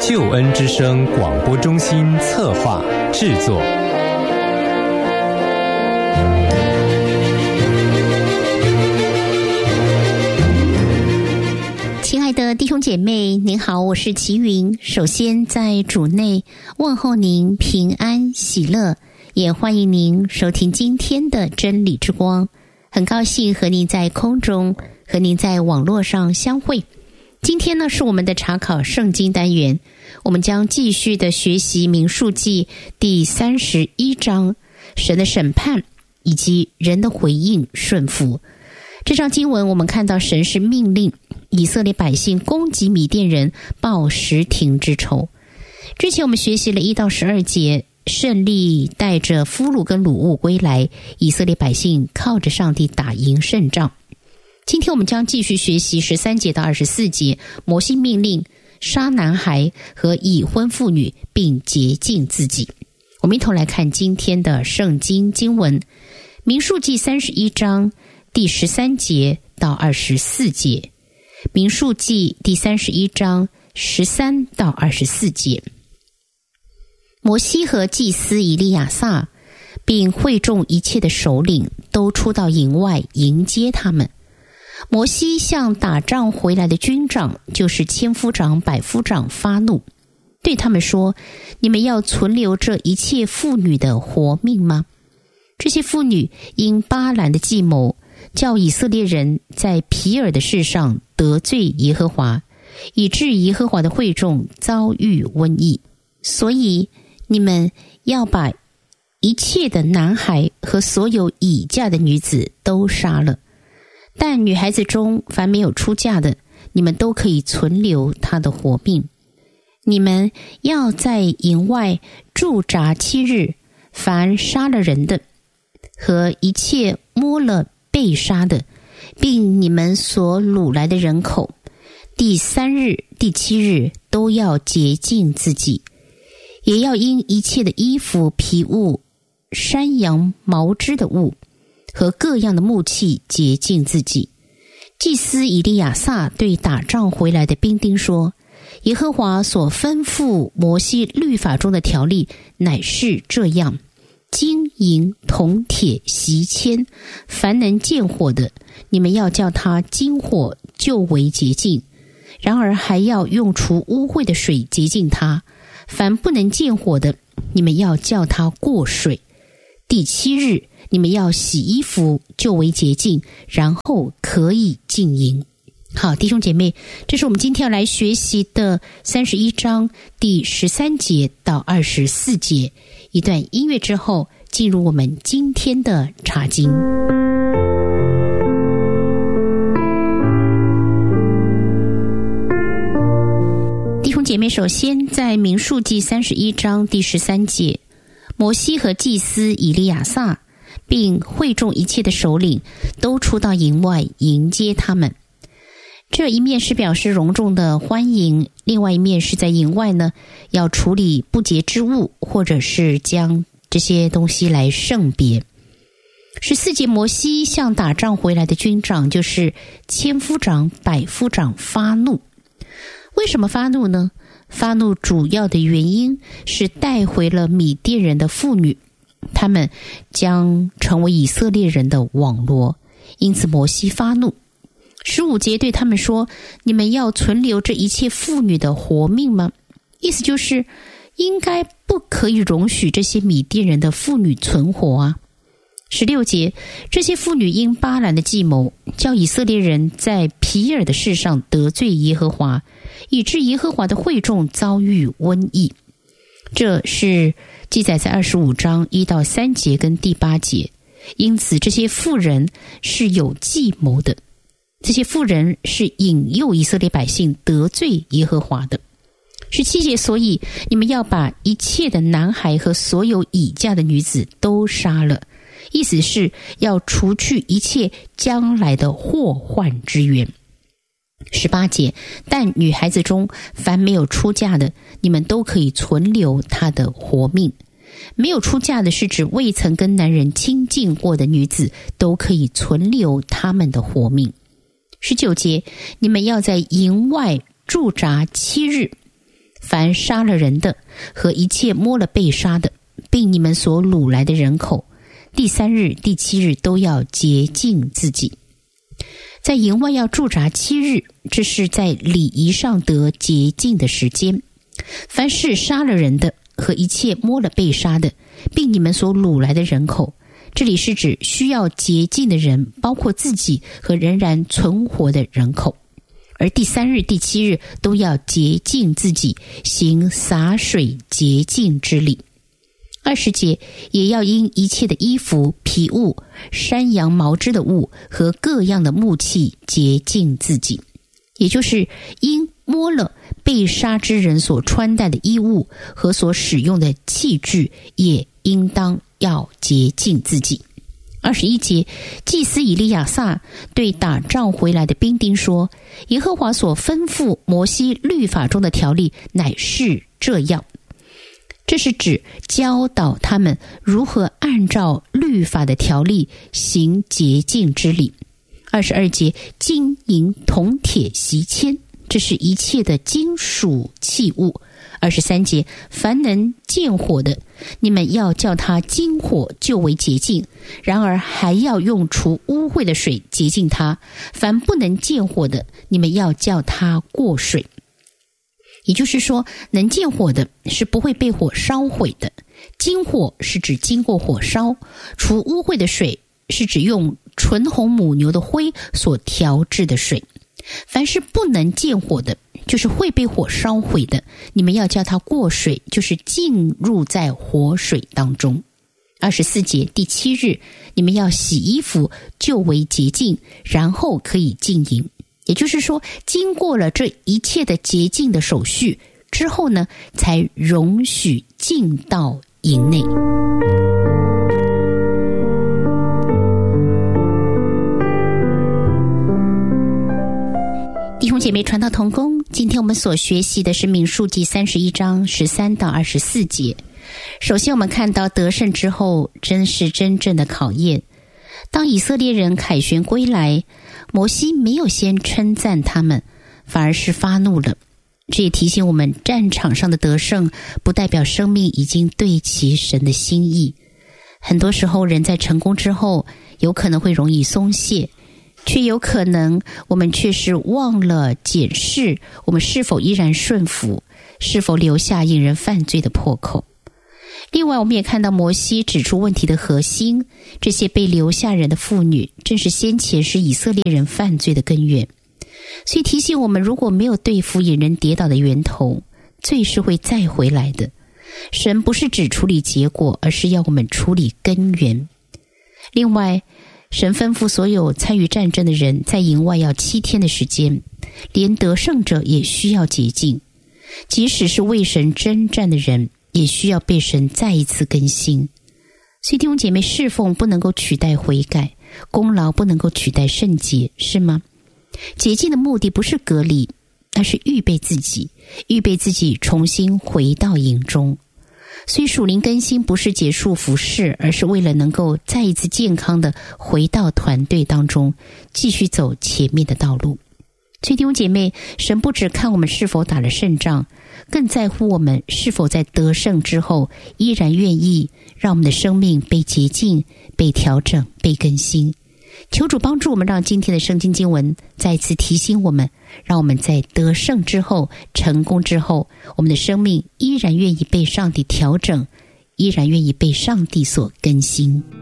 救恩之声广播中心策划制作。 亲爱的弟兄姐妹，您好，我是齐云。首先在主内问候您平安喜乐，也欢迎您收听今天的真理之光。很高兴和您在空中，和您在网络上相会。今天呢，是我们的查考圣经单元，我们将继续的学习民数记第31章，神的审判以及人的回应顺服。这章经文我们看到神是命令以色列百姓攻击米甸人，报什亭之仇。之前我们学习了1到12节，胜利带着俘虏跟掳物归来，以色列百姓靠着上帝打赢胜仗。今天我们将继续学习13节到24节，摩西命令杀男孩和已婚妇女，并洁净自己。我们一同来看今天的圣经经文，民数记31章第13节到24节，民数记第31章13到24节。摩西和祭司以利亚撒并会众一切的首领都出到营外迎接他们。摩西向打仗回来的军长，就是千夫长、百夫长发怒，对他们说：你们要存留这一切妇女的活命吗？这些妇女因巴兰的计谋，叫以色列人在皮尔的事上得罪耶和华，以致耶和华的会众遭遇瘟疫。所以你们要把一切的男孩和所有已嫁的女子都杀了，但女孩子中凡没有出嫁的，你们都可以存留她的活命。你们要在营外驻扎7日，凡杀了人的和一切摸了被杀的，并你们所掳来的人口，第3日、第7日都要洁净自己，也要因一切的衣服、皮物、山羊毛织的物和各样的木器洁净自己。祭司以利亚撒对打仗回来的兵丁说：耶和华所吩咐摩西律法中的条例乃是这样，金银铜铁锡铅，凡能见火的，你们要叫它金火就为洁净，然而还要用除污秽的水洁净它。凡不能见火的，你们要叫它过水。第7日你们要洗衣服就为洁净，然后可以进营。好，弟兄姐妹，这是我们今天要来学习的31章第13节到24节。一段音乐之后，进入我们今天的查经。弟兄姐妹，首先在民数记31章第13节，摩西和祭司以利亚撒并会众一切的首领都出到营外迎接他们。这一面是表示隆重的欢迎，另外一面是在营外呢，要处理不洁之物，或者是将这些东西来圣别。14节，摩西向打仗回来的军长，就是千夫长、百夫长发怒。为什么发怒呢？发怒主要的原因是带回了米甸人的妇女，他们将成为以色列人的网罗，因此摩西发怒。15节对他们说：你们要存留这一切妇女的活命吗？意思就是应该不可以容许这些米甸人的妇女存活啊。16节，这些妇女因巴兰的计谋，叫以色列人在皮尔的事上得罪耶和华，以致耶和华的会众遭遇瘟疫。这是记载在25章1到3节跟第8节。因此这些妇人是有计谋的，这些妇人是引诱以色列百姓得罪耶和华的。17节，所以你们要把一切的男孩和所有已嫁的女子都杀了，意思是要除去一切将来的祸患之源。18节，但女孩子中凡没有出嫁的，你们都可以存留她的活命。没有出嫁的是指未曾跟男人亲近过的女子，都可以存留她们的活命。19节，你们要在营外驻扎7日， 凡杀了人的和一切摸了被杀的，并你们所掳来的人口，第3日、第7日都要洁净自己。在营外要驻扎7日，这是在礼仪上得洁净的时间。凡是杀了人的和一切摸了被杀的，并你们所掳来的人口，这里是指需要洁净的人，包括自己和仍然存活的人口。而第3日、第7日都要洁净自己，行洒水洁净之礼。20节，也要因一切的衣服、皮物、山羊毛织的物和各样的木器洁净自己，也就是因摸了被杀之人所穿戴的衣物和所使用的器具，也应当要洁净自己。21节，祭司以利亚撒对打仗回来的兵丁说，耶和华所吩咐摩西律法中的条例乃是这样。这是指教导他们如何按照律法的条例行洁净之礼。22节，金银铜铁锡铅，这是一切的金属器物。23节，凡能见火的，你们要叫它金火，就为洁净，然而还要用除污秽的水洁净它。凡不能见火的，你们要叫它过水。也就是说，能见火的是不会被火烧毁的，金火是指经过火烧，除污秽的水是指用纯红母牛的灰所调制的水。凡是不能见火的，就是会被火烧毁的，你们要叫它过水，就是进入在活水当中。24节，第7日你们要洗衣服，就为洁净，然后可以进营。也就是说，经过了这一切的洁净的手续之后呢，才容许进到营内。弟兄姐妹，传道同工，今天我们所学习的是民数记31章13到24节。首先我们看到得胜之后真是真正的考验。当以色列人凯旋归来，摩西没有先称赞他们，反而是发怒了。这也提醒我们，战场上的得胜不代表生命已经对齐神的心意。很多时候人在成功之后有可能会容易松懈，却有可能我们却是忘了检视我们是否依然顺服，是否留下引人犯罪的破口。另外我们也看到摩西指出问题的核心，这些被留下人的妇女正是先前是以色列人犯罪的根源。所以提醒我们，如果没有对付引人跌倒的源头，罪是会再回来的。神不是只处理结果，而是要我们处理根源。另外，神吩咐所有参与战争的人在营外要7天的时间，连得胜者也需要洁净，即使是为神征战的人也需要被神再一次更新。所以弟兄姐妹，侍奉不能够取代悔改，功劳不能够取代圣洁，是吗？洁净的目的不是隔离，而是预备自己重新回到营中。所以属灵更新不是结束服事，而是为了能够再一次健康的回到团队当中，继续走前面的道路。所以弟兄姐妹，神不只看我们是否打了胜仗，更在乎我们是否在得胜之后依然愿意让我们的生命被洁净、被调整、被更新。求主帮助我们，让今天的圣经经文再次提醒我们，让我们在得胜之后、成功之后，我们的生命依然愿意被上帝调整，依然愿意被上帝所更新。